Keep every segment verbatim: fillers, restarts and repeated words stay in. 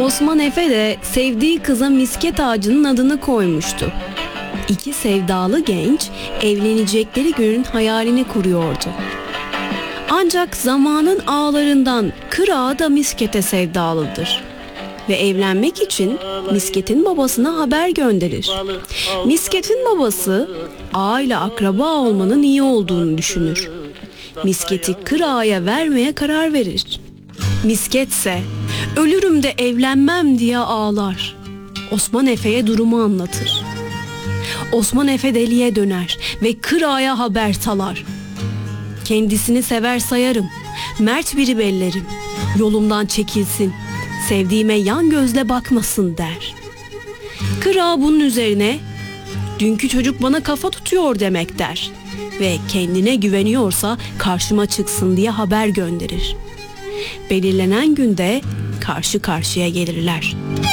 Osman Efe de sevdiği kıza misket ağacının adını koymuştu. İki sevdalı genç evlenecekleri günün hayalini kuruyordu. Ancak zamanın ağlarından Kır Ağa da miskete sevdalıdır. Ve evlenmek için misketin babasına haber gönderir. Misketin babası ağa ile akraba olmanın iyi olduğunu düşünür. Misketi Kır Ağa'ya vermeye karar verir. Misketse ölürüm de evlenmem diye ağlar. Osman Efe'ye durumu anlatır. Osman Efe deliye döner ve Kır Ağa'ya haber salar. Kendisini sever sayarım, mert biri bellerim, yolumdan çekilsin, sevdiğime yan gözle bakmasın der. Kır Ağa bunun üzerine dünkü çocuk bana kafa tutuyor demek der ve kendine güveniyorsa karşıma çıksın diye haber gönderir. Belirlenen günde karşı karşıya gelirler.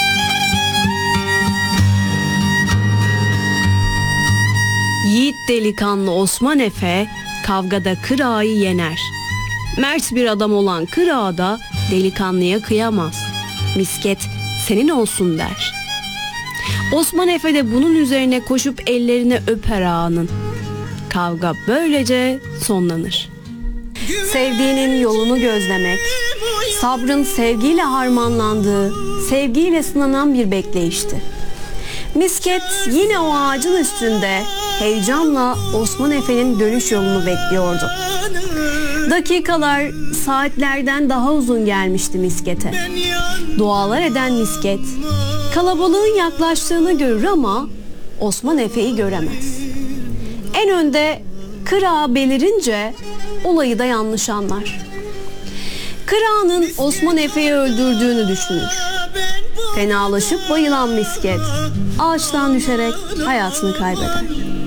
Yiğit delikanlı Osman Efe kavgada Kır Ağa'yı yener. Mert bir adam olan Kır Ağa da delikanlıya kıyamaz. Misket senin olsun der. Osman Efe de bunun üzerine koşup ellerine öper ağanın. Kavga böylece sonlanır. Sevdiğinin yolunu gözlemek, sabrın sevgiyle harmanlandığı, sevgiyle sınanan bir bekleyişti. Misket yine o ağacın üstünde heyecanla Osman Efe'nin dönüş yolunu bekliyordu. Dakikalar saatlerden daha uzun gelmişti miskete. Dualar eden misket kalabalığın yaklaştığını görür ama Osman Efe'yi göremez. En önde Kır Ağa belirince olayı da yanlış anlar. Kır Ağa'nın Osman Efe'yi öldürdüğünü düşünür. Fenalaşıp bayılan misket ağaçtan düşerek hayatını kaybeder.